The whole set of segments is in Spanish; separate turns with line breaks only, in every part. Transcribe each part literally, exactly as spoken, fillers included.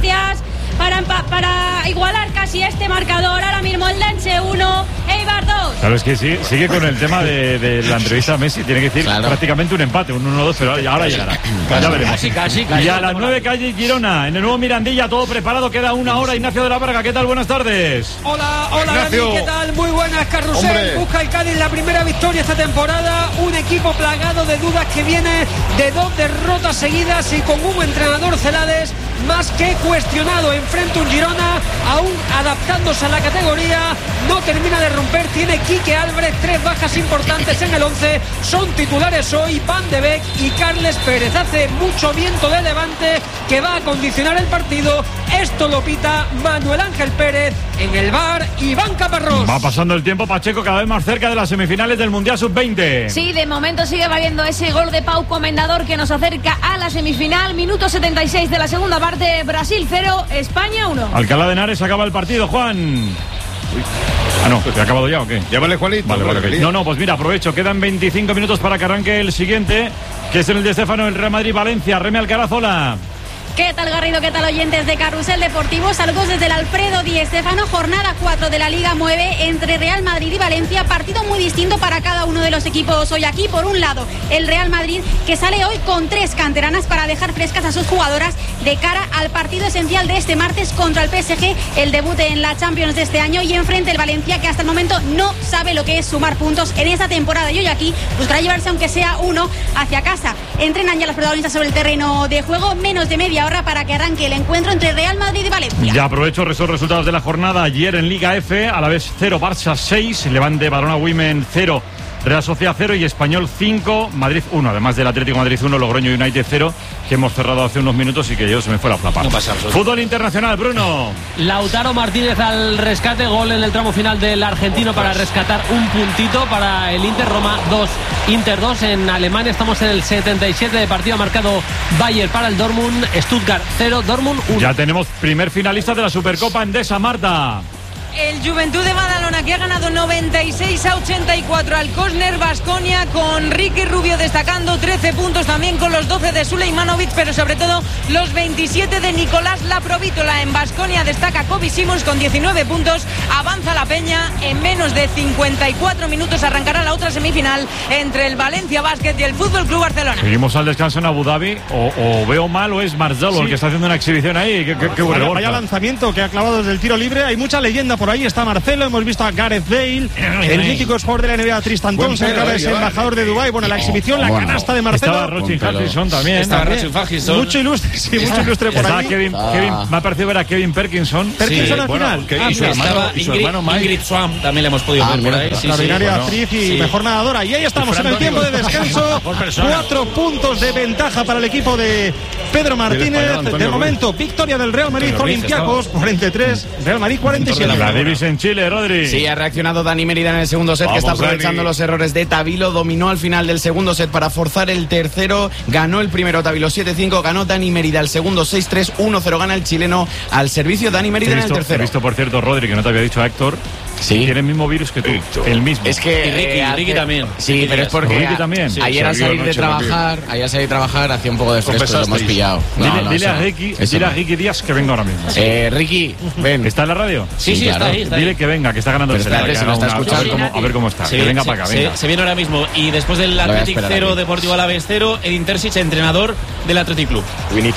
circunstancias para, para igualar casi este marcador. Ahora mismo el Dense uno, Eibar dos.
Claro, es que sigue, sigue con el tema de, de la entrevista a Messi. Tiene que decir claro. prácticamente un empate, un uno dos, pero ahora llegará. Casi, ya veremos.
Casi, casi, casi,
y a las nueve, calle Girona, en el nuevo Mirandilla, todo preparado, queda una hora. Ignacio de la Varga, ¿qué tal? Buenas tardes.
Hola, hola, Dani, ¿qué tal? Muy buenas, Carrusel. Hombre. Busca el Cádiz la primera victoria esta temporada. Un equipo plagado de dudas que viene de dos derrotas seguidas y con un entrenador Celades más que cuestionado. Enfrenta un Girona aún adaptándose a la categoría, no termina de romper. Tiene Quique Álvarez, tres bajas importantes en el once, son titulares hoy Van de Beek y Carles Pérez. Hace mucho viento de levante que va a condicionar el partido. Esto lo pita Manuel Ángel Pérez. En el bar, Iván Caparrós.
Va pasando el tiempo, Pacheco, cada vez más cerca de las semifinales del Mundial sub veinte.
Sí, de momento sigue valiendo ese gol de Pau Comendador que nos acerca a la semifinal. Minuto setenta y seis de la segunda parte. Brasil cero, España uno.
Alcalá de Henares acaba el partido, Juan. Uy. Ah, no, ¿te ha acabado ya o qué?
Ya vale, Juanito.
Vale, vale, okay. No, no, pues mira, aprovecho. Quedan veinticinco minutos para que arranque el siguiente, que es en el de Estéfano, el Real Madrid-Valencia. Remy Alcaraz, hola.
¿Qué tal, Garrido? ¿Qué tal, oyentes de Carrusel Deportivo? Saludos desde el Alfredo Di Stéfano, jornada cuatro de la Liga nueve entre Real Madrid y Valencia. Partido muy distinto para cada uno de los equipos hoy aquí. Por un lado, el Real Madrid, que sale hoy con tres canteranas para dejar frescas a sus jugadoras de cara al partido esencial de este martes contra el P S G, el debut en la Champions de este año. Y enfrente el Valencia, que hasta el momento no sabe lo que es sumar puntos en esta temporada. Y hoy aquí buscará llevarse, aunque sea uno, hacia casa. Entrenan ya las protagonistas sobre el terreno de juego. Menos de media hora para que arranque el encuentro entre Real Madrid y Valencia.
Ya aprovecho esos resultados de la jornada. Ayer en Liga F, a la vez cero, Barça seis, Levante Badalona Women cero, Real Sociedad cero y Español cinco, Madrid uno. Además del Atlético Madrid uno, Logroño United cero, que hemos cerrado hace unos minutos y que yo se me fue la flapa.
No pasa nada.
Fútbol internacional, Bruno.
Lautaro Martínez al rescate, gol en el tramo final del argentino para rescatar un puntito para el Inter. Roma dos, Inter dos. En Alemania estamos en el setenta y siete de partido, marcado Bayern para el Dortmund, Stuttgart cero, Dortmund uno.
Ya tenemos primer finalista de la Supercopa Endesa, Marta.
El Juventud de Badalona, que ha ganado noventa y seis a ochenta y cuatro al Cosner Baskonia, con Ricky Rubio destacando trece puntos, también con los doce de Sulejmanovic, pero sobre todo los veintisiete de Nicolás Laprovítola. En Baskonia destaca Kobe Simons con diecinueve puntos. Avanza la Peña. En menos de cincuenta y cuatro minutos arrancará la otra semifinal entre el Valencia Basket y el Fútbol Club Barcelona.
Seguimos al descanso en Abu Dhabi. O, o veo mal o es Marcelo sí. el que está haciendo una exhibición ahí. Qué, qué, qué
vaya, vaya lanzamiento que ha clavado desde el tiro libre. Hay mucha leyenda por ahí. Está Marcelo, hemos visto a Gareth Bale, el mítico jugador de la N B A Tristan Thompson, que ahora es embajador de Dubái. Bueno, la exhibición, la
bueno,
canasta de Marcelo.
Estaba Rochin Hutchinson también.
Estaba Rochin Hutchinson.
Mucho ilustre, sí, mucho ilustre por
estaba
ahí.
Kevin,
ah.
Kevin, me ha parecido ver a Kevin Perkinson.
Perkinson sí, al
bueno,
final.
Que,
ah,
y su hermano,
estaba
y su
Ingrid,
hermano Mike.
Ingrid Swan, también le hemos podido
ah,
ver por ahí. Sí,
extraordinaria
sí,
actriz
bueno,
y
sí.
mejor nadadora. Y ahí estamos en el tiempo de descanso. Cuatro puntos de ventaja para el equipo de Pedro Martínez. De momento, victoria del Real Madrid, Olympiacos cuarenta y tres, Real Madrid cuarenta y siete.
La Davis en Chile, Rodri.
Sí, ha reaccionado Dani Mérida en el segundo set. Vamos, que está aprovechando Dani. Los errores de Tavilo. Dominó al final del segundo set para forzar el tercero. Ganó el primero Tavilo siete cinco. Ganó Dani Mérida el segundo seis tres. uno cero gana el chileno al servicio Dani Mérida en el tercero.
He visto, por cierto, Rodri, que no te había dicho, Héctor. Sí. Tiene el mismo virus que tú. Héctor. El mismo.
Es que
y Ricky,
eh,
Ricky también.
Sí,
Ricky
pero es porque
Ricky también.
Sí, ayer al salir de trabajar, ayer al salir de trabajar hacía un poco de fresco y lo hemos pillado. No,
dile,
no,
dile,
eso,
a Ricky,
eso
dile
no.
a Ricky Díaz que venga ahora mismo.
Eh, Ricky, ven.
¿Está en la radio?
Sí, sí, sí
claro.
está ahí. Está
dile
ahí.
que venga, que está ganando
pero
el Celta.
se lo está escuchando.
A ver cómo, a ver cómo está.
Se,
que venga
se,
para acá,
se,
venga.
se viene ahora mismo. Y después del Athletic cero, Deportivo Alavés cero, Edin Terzic, entrenador del Athletic Club.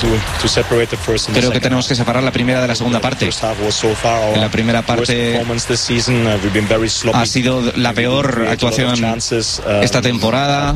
Creo que tenemos que separar la primera de la segunda parte. En la primera parte ha sido la peor actuación esta temporada.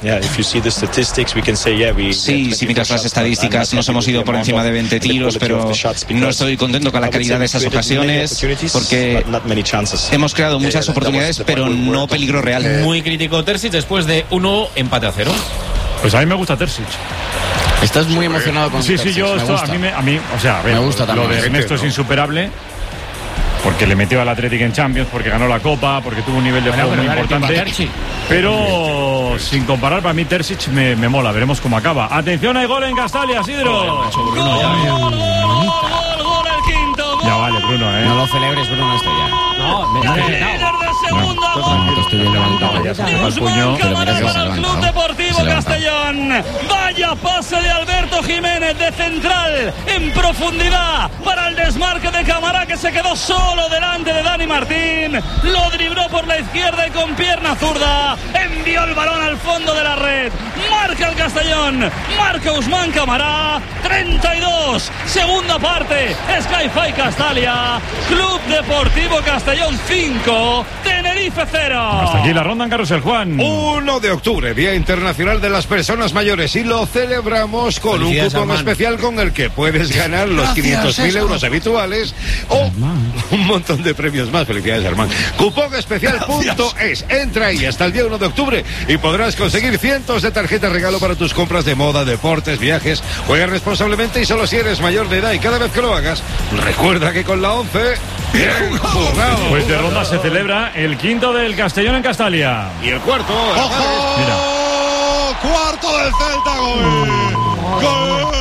Sí, si miras las estadísticas, nos hemos ido por encima de veinte tiros, pero no estoy contento con la calidad de esas ocasiones porque hemos creado muchas oportunidades, pero no peligro real.
Muy crítico Terzic después de uno empate a cero.
Pues a mí me gusta Terzic.
Estás muy emocionado con
Sí,
Terzic,
sí, yo esto, a mí, me, a mí, o sea, a ver,
me gusta
lo de Ernesto es insuperable. Porque le metió al Athletic en Champions, porque ganó la Copa, porque tuvo un nivel de juego muy importante. Pero sin comparar, para mí Terzic me, me mola. Veremos cómo acaba. Atención, hay gol en Castalia, Isidro.
Gol, gol, gol, gol, el quinto.
Ya vale, Bruno, ¿eh?
No lo celebres, Bruno, esto ya.
No, me líder de segundo, gol
estoy bien levantado.
Ya se el puño.
Pero mira que para el Club Deportivo Castellón. Vaya pase de Alberto Jiménez de central en profundidad para el desmarque de Camará, que se quedó solo delante de Dani Martín. Lo dribló por la izquierda y con pierna zurda envió el balón al fondo de la red. Marca el Castellón, marca Usman Camará. treinta y dos, segunda parte. Sky-Fi Castalia, Club Deportivo Castellón cinco, Tenerife cero.
Hasta aquí la ronda en Carrusel, Juan.
uno de octubre, Día Internacional de las Personas Mayores, y lo celebramos con un cupón especial con el que puedes ganar los quinientos mil euros habituales o un montón de premios más. Felicidades, Armán. Cupón especial punto es. Entra ahí hasta el día uno de octubre y podrás conseguir cientos de tarjetas regalo para tus compras de moda, deportes, viajes. Juega responsablemente y solo si eres mayor de edad, y cada vez que lo hagas, recuerda que con la once, bien jugado.
Pues de ronda se celebra el quinto del Castellón en Castalia.
Y el cuarto.
¡Ojo!
Mira.
Cuarto del Celta, gol. Gol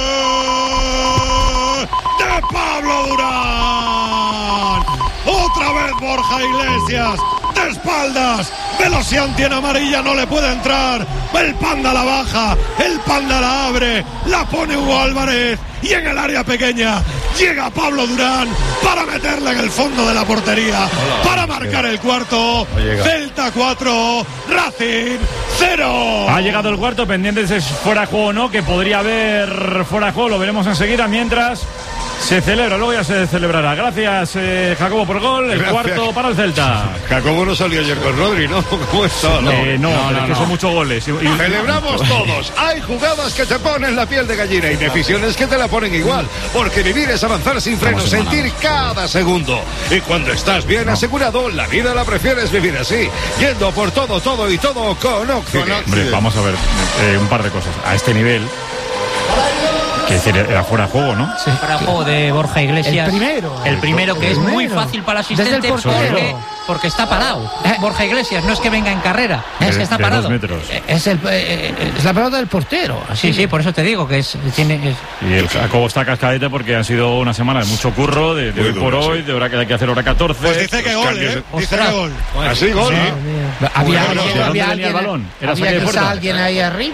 de Pablo Durán. Otra vez Borja Iglesias. De espaldas, Velocian tiene amarilla, no le puede entrar. El Panda la baja, el Panda la abre, la pone Hugo Álvarez, y en el área pequeña llega Pablo Durán para meterla en el fondo de la portería. Hola, para marcar el cuarto. Celta cuatro, Racing cero.
Ha llegado el cuarto, pendientes de si fuera de juego o no, que podría haber fuera de juego, lo veremos enseguida. Mientras se celebra, luego ya se celebrará. Gracias, eh, Jacobo, por el gol. El Gracias. Cuarto para el Celta.
Jacobo no salió ayer con Rodri, ¿no? ¿Cómo está?
No, eh, no, no, no, es que no. Son muchos goles. Y, y...
Celebramos todos. Hay jugadas que te ponen la piel de gallina y decisiones que te la ponen igual. Porque vivir es avanzar sin frenos, sentir cada segundo. Y cuando estás bien no. asegurado, la vida la prefieres vivir así. Yendo por todo, todo y todo con Oxide.
Hombre, vamos a ver eh, un par de cosas. A este nivel... Que decir, era fuera de juego, ¿no?
Sí. Fuera de juego de Borja Iglesias.
El primero.
El primero, que
el
es
primero.
muy fácil para el asistente
el
porque, porque está parado. ¿Eh? Borja Iglesias no es que venga en carrera, de, es que está
de
parado.
Dos metros.
Es, el, eh, es la pelota del portero. Así. Sí, sí, por eso te digo que es. Tiene, es...
Y el Jacobo está cascadete porque han sido una semana de mucho curro, de, de hoy por hoy, sí. De hora que hay que hacer hora catorce.
Pues dice que gol, ¿eh? Dice que gol.
Así, gol.
Sí. Había,
bueno,
había, había
alguien, el balón? ¿Era
había quizá alguien ahí arriba.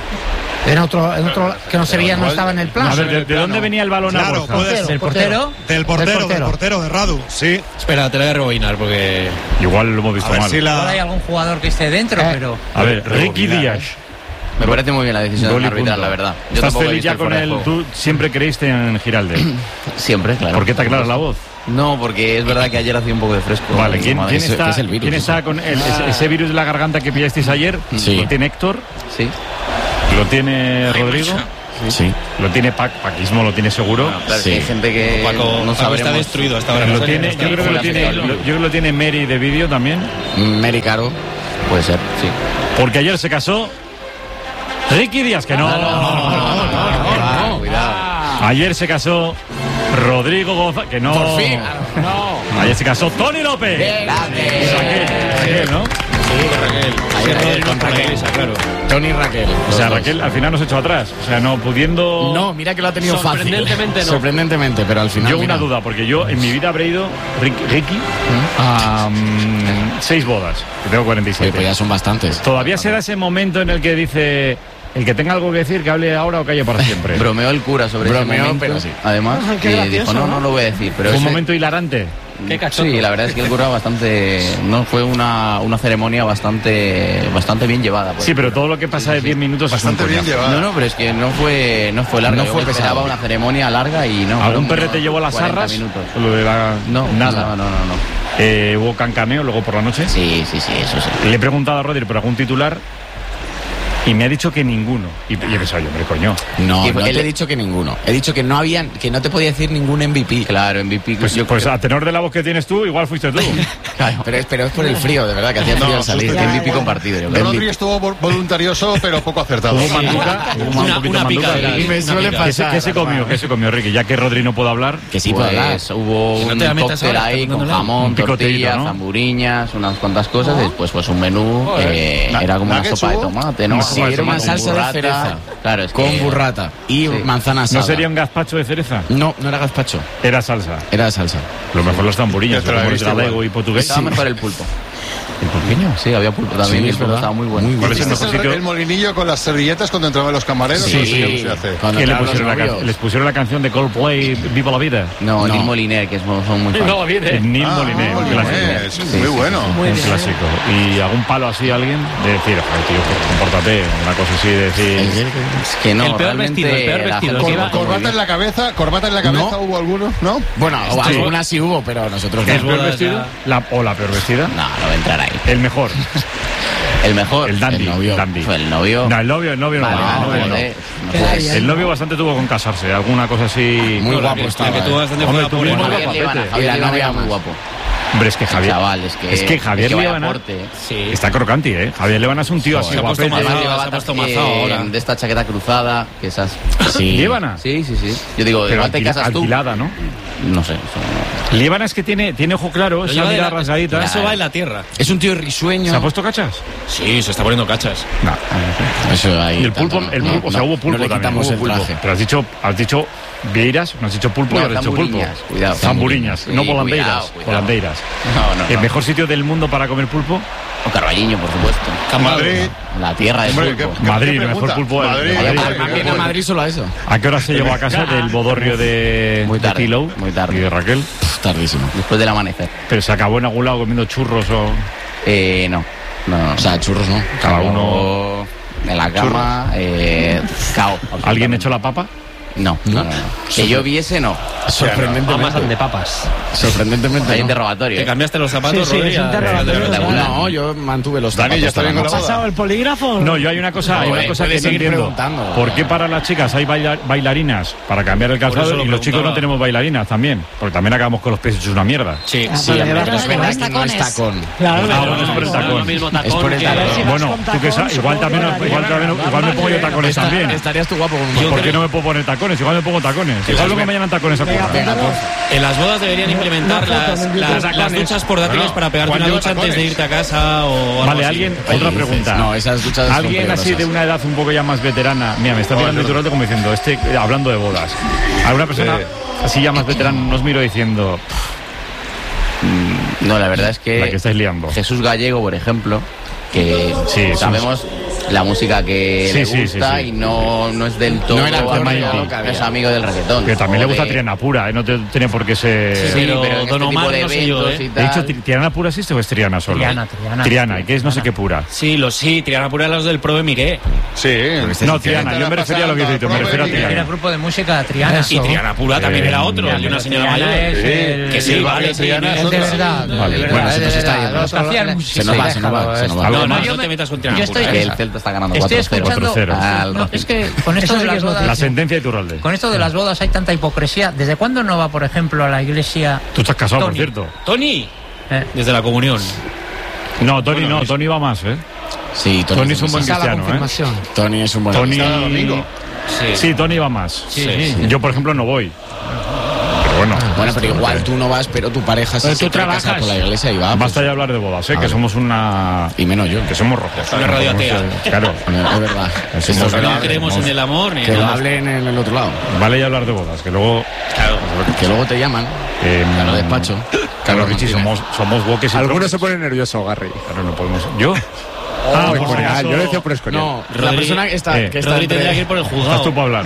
En otro, en otro que no se veía, no estaba en el plan.
A ver, ¿de, de dónde venía el balón?
Claro,
a
puede ser.
¿Del portero?
Del portero, del portero, del portero de Radu, sí.
Espera, te la voy a rebobinar porque...
Igual lo hemos visto mal.
Si la...
Ahora hay algún jugador que esté dentro, eh. pero...
A ver, Ricky Díaz.
Me parece muy bien la decisión de arbitrar, la verdad.
Yo ¿Estás feliz ya con él? ¿Tú siempre creíste en Giralde?
Siempre, claro.
¿Por qué te aclaras la voz?
No, porque es verdad que ayer hacía un poco de fresco.
Vale, ¿quién, ¿quién, está,
es el virus,
¿quién está con el, ese, ese virus de la garganta que pillasteis ayer?
Sí.
¿Lo tiene Héctor?
Sí.
¿Lo tiene Rodrigo?
Sí. sí.
¿Lo tiene Pac? Paquismo lo tiene seguro.
Bueno, claro,
sí.
Hay gente que
Paco,
no
Paco está destruido hasta ahora.
Lo tiene, yo, creo que lo tiene, lo, yo creo que lo tiene Mary de vídeo también.
Mary Caro, puede ser, sí.
Porque ayer se casó Ricky Díaz, que no.
No, no, no, no, no, no, no, cuidado.
Ayer se casó Rodrigo González, que no.
Por fin.
No. Ayer se casó Tony López.
Bien,
Raquel, Raquel, ¿no?
Sí, Raquel.
Ayer, ayer con Raquel, claro. Tony y Raquel.
O sea, Raquel al final nos echó atrás. O sea, no pudiendo.
No, mira que lo ha tenido fácil.
Sorprendentemente no.
Sorprendentemente, pero al final.
Yo
mira.
una duda, porque yo en mi vida habré ido, Ricky, Ricky a um, seis bodas, que tengo cuarenta y siete.
Sí, pues ya son bastantes.
Todavía se da ese momento en el que dice. El que tenga algo que decir, que hable ahora o calle para siempre.
Bromeó el cura sobre ese momento, pero sí. Además,
Ay,
y gracioso, dijo, no, no lo voy a decir. Pero
Fue
ese...
un momento hilarante.
Qué cachondo. Sí, la verdad es que el cura bastante... No, fue una, una ceremonia bastante bastante bien llevada.
Sí, pero todo lo que pasa de diez minutos
bastante
es un
bien llevada.
No, no, pero es que no fue, no fue larga.
No fue
pesada. Una ceremonia larga y no.
¿Algún perre te llevó las arras?
Minutos.
Lo de la...
No,
nada.
No, no, no. no.
Eh, ¿Hubo cancaneo luego por la noche?
Sí, sí, sí, eso sí.
Le he preguntado a Rodri por algún titular... Y me ha dicho que ninguno. Y, y he pensado yo, hombre, coño.
No, no te he dicho que ninguno. He dicho que no habían, que no te podía decir ningún M V P. Claro, M V P.
Pues,
yo
pues
creo...
a tenor de la voz que tienes tú, igual fuiste tú.
Claro, pero es, pero es por el frío, de verdad, que hacía frío no, al salir. Ya, M V P ya, compartido. Yo
creo. Rodri estuvo voluntarioso, pero poco acertado.
Hubo manduca, hubo un
una,
poquito
una
manduca.
Pica,
y me suele pasar. ¿Qué se, qué se comió? ¿Qué se comió, Ricky? Ya que Rodri no puede hablar.
Que sí puede hablar. Hubo un cóctel ahí con jamón, tortillas, zamburiñas, unas cuantas cosas. Después pues un menú. Era como una sopa de tomate, ¿no? Sí, era una salsa de cereza. Claro, es con que... burrata y sí. manzana asada.
¿No sería un gazpacho de cereza?
No, no era gazpacho.
Era salsa.
Era salsa.
Lo mejor los tamburiños, como el galego y portugués.
Estaba mejor el pulpo. ¿El pulpiño?
Sí, había pulpo también,
sí,
y eso estaba muy bueno.
¿Cuál es el mejor sitio? El molinillo con las servilletas cuando entraban los camareros.
Sí, sí.
sí. Se hace.
¿Qué le pusieron la can- les pusieron la canción de Coldplay, Viva la Vida?
No, no. Neil Moliner, que es, son muy
Viva la Vida. Neil
ah,
Moliner, un clásico.
Es sí, muy bueno.
Muy un bien. Clásico. ¿Y algún palo así a alguien? De decir, tío, compórtate, una cosa así de decir...
Es que no,
el peor vestido, el peor vestido.
Cor- corbata en la cabeza, corbata en la cabeza, no. ¿Hubo alguno? ¿No?
Bueno, sí. Algunas sí hubo, pero nosotros no.
¿El peor vestido? La, ¿O la peor vestida?
No, no va a entrar ahí.
El mejor.
El mejor.
El dandy.
El novio.
dandy.
El novio.
No, el novio, el novio
vale,
no.
vale,
El novio,
vale,
no.
no. No
El novio bastante tuvo con casarse, alguna cosa así.
Muy
No,
guapo
que,
estaba.
que tuvo bastante
Hombre,
buena
tú
por
mismo
él.
lo
Javier Líbana,
papete.
Javier
Y la
Líbana
novia
era muy
más.
guapo.
Hombre, es que Javier.
Chaval, es que,
es que Javier
es que vaya
Líbana
porte, ¿eh?
Sí.
está crocanti, ¿eh? Javier Líbana es un tío
Joder,
así
se ha puesto
guapete.
mazao,
Además
se ha puesto
llevaba
mazao
eh,
ahora.
de esta chaqueta cruzada, que esas...
Sí.
¿Líbana?
Sí, sí, sí. Yo digo,
Pero
igual te
alquil-
casas tú.
alquilada, ¿no?
No sé. Eso...
Líbana es que tiene, tiene ojo claro,
Lo
esa
lleva de
mirada
la-
rasgadita.
Eso va en la tierra.
Es un tío risueño.
¿Se ha puesto cachas?
Sí, se está poniendo cachas.
No.
Eso ahí.
Y el pulpo,
tanto,
el
no,
pulpo, o sea,
no,
hubo pulpo
no le
también.
quitamos
Hubo
el
pulpo.
traje.
Pero has dicho, has dicho vieiras, no has dicho pulpo
No,
y ahora has dicho pulpo.
zamburiñas, cuidado.
Zamburiñas,
Sí,
no volandeiras.
cuidado, cuidado.
Volandeiras.
No, no,
El
no.
mejor sitio del mundo para comer pulpo,
O Carballiño, por supuesto.
Madrid.
La tierra del
Hombre,
pulpo.
¿qué- qué-
Madrid,
qué
el mejor
pregunta?
pulpo de
Madrid.
Madrid.
Madrid.
A mí en Madrid solo a eso.
¿A qué hora se llegó a casa del bodorrio de,
Muy tarde,
de Tilo
muy tarde.
y de Raquel?
Pff, tardísimo.
Después del amanecer.
Pero se acabó en algún lado comiendo churros o...
Eh, no. No, no.
O sea, churros no.
Cada uno...
O en la cama, eh, cao.
¿Alguien echó la papa?
No, no, no. no. Que yo viese, no.
Sorprendentemente.
Vamos de papas.
Sorprendentemente.
Hay
no.
interrogatorio.
¿Te
¿eh?
cambiaste los zapatos,
Sí, sí,
Rodri?
es interrogatorio.
No, yo mantuve los
Dani,
zapatos
ya está
toda
bien
la
con la
noche.
boda.
¿Pasado el polígrafo?
No, yo hay una cosa, hay una
Joder,
cosa
puedes
que no
seguir
entiendo.
preguntando.
¿Por qué para las chicas hay baila- bailarinas para cambiar el
Por eso
calzado
lo
y los chicos
preguntaba.
no tenemos bailarinas también? Porque también acabamos con los pies hechos una mierda.
Sí.
Ah,
Sí,
vale,
hombre,
vale,
pero es
vale,
verdad
vale.
que no es tacón.
Claro,
Ah,
claro.
bueno, es por el
No es
tacón.
lo mismo tacón
Es por el
que-
tacón.
si vas
Bueno,
con
tú que
tacón,
sabes, igual
supongo
también,
que
igual
la
también,
llevarás
igual me pongo yo tacones
Esta-
también.
Estarías tú guapo con un
¿Por
tacón.
qué no me puedo poner tacones? Igual me pongo tacones. Igual luego mañana tacones a currar.
Venga, por
En las bodas deberían implementar
Una foto
las,
en el
las,
tacones.
las duchas portátiles
Bueno,
para pegarte
Juan
una
lleva
ducha antes de
tacones.
irte a casa o algo
Vale,
así.
alguien,
Oye,
otra
dices,
pregunta.
no, esas duchas son
Alguien así de
peligrosas.
una edad un poco ya más veterana. Mira, me está mirando el Iturralde como diciendo, este, eh, hablando de bodas. Alguna persona así ya más veterana nos miro diciendo,
No, la verdad es que,
la que estáis liando.
Jesús Gallego, por ejemplo, que
Sí,
sabemos la música que
Sí,
le
sí,
gusta
sí, sí.
y no, no es del todo
No era el
amigo,
tema
no
loca,
es
había.
amigo del reggaetón.
Que también le
o
gusta
de-
Triana Pura, ¿eh? No te- tiene por qué ser...
Sí,
Pero
pero en
Don
este
Omar
tipo de
no sé yo,
eventos
¿eh?
y
He dicho,
tal.
¿Tri- ¿Triana Pura existe o es Triana solo?
Triana, Triana.
Triana, ¿y qué es no sé qué pura?
Sí, los sí, Triana Pura los del Pro de Miré.
Sí.
No, Triana, yo me refería a lo que he dicho, me refiero a
Era
Triana.
grupo de música Triana.
Y Triana Pura también
Eh,
era otro, el de una señora mayor.
Es
Sí.
el-
Que sí,
el
vale,
barrio
sí,
Triana
es
es
Es de
otra.
verdad.
Vale,
de verdad,
bueno, se
de
nos está
verdad.
yendo.
Los que hacían música.
Se nos va, se nos va, se nos va.
No, no,
No,
no
yo
te
me-
metas con Triana
yo
Pura.
estoy-
¿eh?
Que el Celta está ganando
Estoy
cuatro cero.
escuchando.
cuatro cero.
Al
No,
Racing.
es que con esto Eso de sí que las es bodas.
La sentencia de Iturralde.
Con esto de las bodas hay tanta hipocresía. ¿Desde cuándo no va, por ejemplo, a la iglesia?
Tú estás casado, por
Tony?
cierto.
Tony,
Eh,
desde la comunión.
No, Tony
Bueno,
no,
es-
Tony va más, ¿eh?
Sí,
Tony es un buen
esa la
cristiano, ¿eh?
confirmación.
Tony es un buen
Tony...
Cada domingo.
Sí, Tony va más.
Sí,
Sí.
sí.
Yo, por ejemplo, no voy. Pero bueno.
Bueno, pero igual tú no vas, pero tu pareja sí
Pero
se
tú
quiere casar
trabajas.
por la iglesia y va.
Basta
pues,
ya hablar de bodas, ¿eh?
A
Que
ver.
somos una...
y menos yo.
Que somos rojos.
Una radio atea.
Claro.
Es verdad.
Eso
Somos
es
No
verdad.
creemos en el amor ni
Que
en
lo
nada.
hablen en el otro lado.
Vale ya hablar de bodas, que luego...
Claro.
Que luego te llaman.
Eh,
Claro, despacho.
Claro, Richie, somos, somos woques y
Algunos
troques.
se ponen nervioso, Garry.
Claro, no podemos... ¿Yo?
Ah,
por
Escorial,
eso-
yo lo decía por Escorial.
No, la
Rodri-
persona que está,
eh,
que está
Rodri
entre-
tendría que ir por el
Estás
juzgado.
tú para hablar.